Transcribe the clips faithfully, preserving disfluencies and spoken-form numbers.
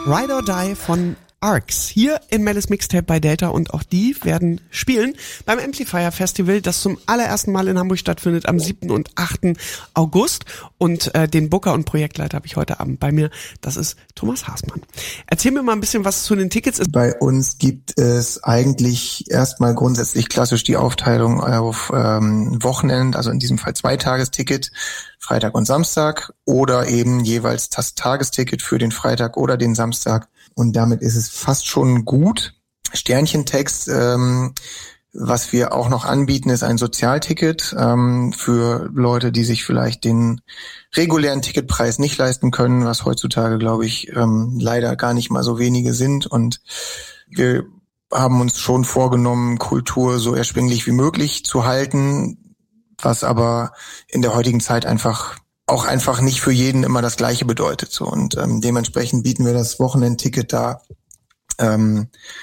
Ride or Die von Arcs hier in Melis Mixtape bei Delta und auch die werden spielen beim Amplifier Festival, das zum allerersten Mal in Hamburg stattfindet am siebten und achten August und äh, den Booker und Projektleiter habe ich heute Abend bei mir, das ist Thomas Haßmann. Erzähl mir mal ein bisschen, was zu den Tickets ist. Bei uns gibt es eigentlich erstmal grundsätzlich klassisch die Aufteilung auf ähm, Wochenend, also in diesem Fall Zweitagesticket, Freitag und Samstag oder eben jeweils das Tagesticket für den Freitag oder den Samstag. Und damit ist es fast schon gut. Sternchentext, ähm, was wir auch noch anbieten, ist ein Sozialticket ähm, für Leute, die sich vielleicht den regulären Ticketpreis nicht leisten können, was heutzutage, glaube ich, ähm, leider gar nicht mal so wenige sind. Und wir haben uns schon vorgenommen, Kultur so erschwinglich wie möglich zu halten, was aber in der heutigen Zeit einfach auch einfach nicht für jeden immer das Gleiche bedeutet. So und ähm, dementsprechend bieten wir das Wochenendticket da ähm,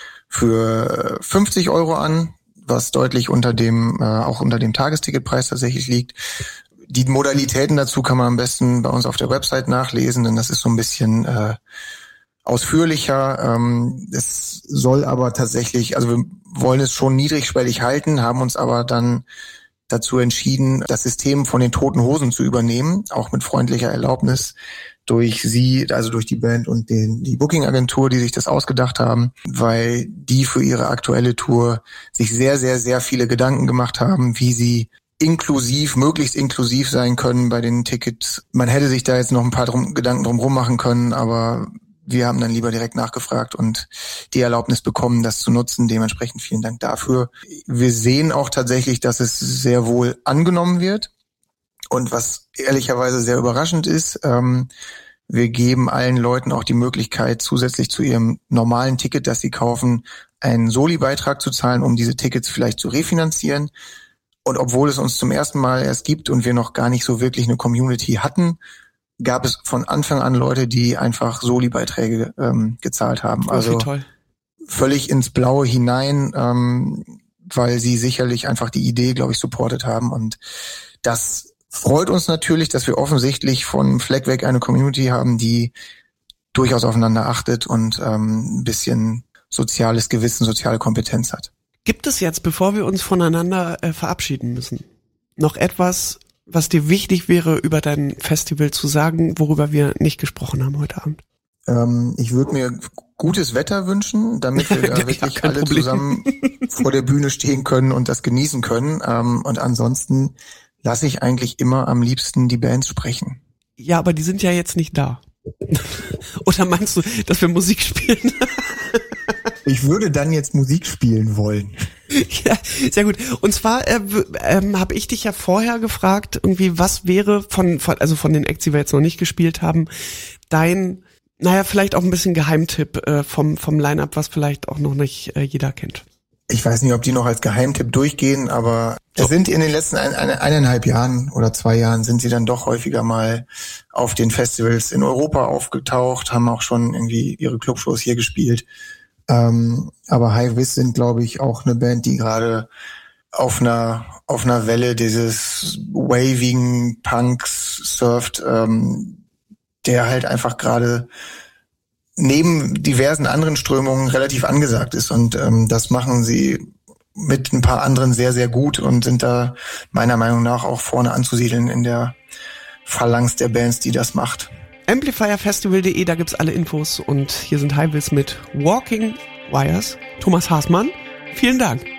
für fünfzig Euro an, was deutlich unter dem äh, auch unter dem Tagesticketpreis tatsächlich liegt. Die Modalitäten dazu kann man am besten bei uns auf der Website nachlesen, denn das ist so ein bisschen äh, ausführlicher. Ähm, es soll aber tatsächlich, also wir wollen es schon niedrigschwellig halten, haben uns aber dann dazu entschieden, das System von den Toten Hosen zu übernehmen, auch mit freundlicher Erlaubnis durch sie, also durch die Band und den, die Booking-Agentur, die sich das ausgedacht haben, weil die für ihre aktuelle Tour sich sehr, sehr, sehr viele Gedanken gemacht haben, wie sie inklusiv, möglichst inklusiv sein können bei den Tickets. Man hätte sich da jetzt noch ein paar drum, Gedanken drum machen können, aber wir haben dann lieber direkt nachgefragt und die Erlaubnis bekommen, das zu nutzen. Dementsprechend vielen Dank dafür. Wir sehen auch tatsächlich, dass es sehr wohl angenommen wird. Und was ehrlicherweise sehr überraschend ist, ähm, wir geben allen Leuten auch die Möglichkeit, zusätzlich zu ihrem normalen Ticket, das sie kaufen, einen Soli-Beitrag zu zahlen, um diese Tickets vielleicht zu refinanzieren. Und obwohl es uns zum ersten Mal erst gibt und wir noch gar nicht so wirklich eine Community hatten, gab es von Anfang an Leute, die einfach Soli-Beiträge ähm, gezahlt haben. Also toll. Völlig ins Blaue hinein, ähm, weil sie sicherlich einfach die Idee, glaube ich, supportet haben. Und das freut uns natürlich, dass wir offensichtlich von Fleck weg eine Community haben, die durchaus aufeinander achtet und ähm, ein bisschen soziales Gewissen, soziale Kompetenz hat. Gibt es jetzt, bevor wir uns voneinander äh, verabschieden müssen, noch etwas, was dir wichtig wäre, über dein Festival zu sagen, worüber wir nicht gesprochen haben heute Abend? Ähm, ich würde mir gutes Wetter wünschen, damit wir da wirklich ja, alle Problem. zusammen vor der Bühne stehen können und das genießen können. Ähm, und ansonsten lasse ich eigentlich immer am liebsten die Bands sprechen. Ja, aber die sind ja jetzt nicht da. Oder meinst du, dass wir Musik spielen? Ich würde dann jetzt Musik spielen wollen. Ja, sehr gut. Und zwar äh, ähm, habe ich dich ja vorher gefragt, irgendwie, was wäre von, von also von den Acts, die wir jetzt noch nicht gespielt haben, dein, naja, vielleicht auch ein bisschen Geheimtipp äh, vom vom Line-Up, was vielleicht auch noch nicht äh, jeder kennt. Ich weiß nicht, ob die noch als Geheimtipp durchgehen, aber so. Es sind in den letzten ein, ein, eineinhalb Jahren oder zwei Jahren sind sie dann doch häufiger mal auf den Festivals in Europa aufgetaucht, haben auch schon irgendwie ihre Clubshows hier gespielt. Ähm, aber High Vis sind, glaube ich, auch eine Band, die gerade auf einer auf einer Welle dieses wavigen Punks surft, ähm, der halt einfach gerade neben diversen anderen Strömungen relativ angesagt ist. Und ähm, das machen sie mit ein paar anderen sehr, sehr gut und sind da meiner Meinung nach auch vorne anzusiedeln in der Phalanx der Bands, die das macht. amplifier festival punkt de, da gibt's alle Infos und hier sind High Vis mit Walking Wires. Thomas Haßmann, vielen Dank.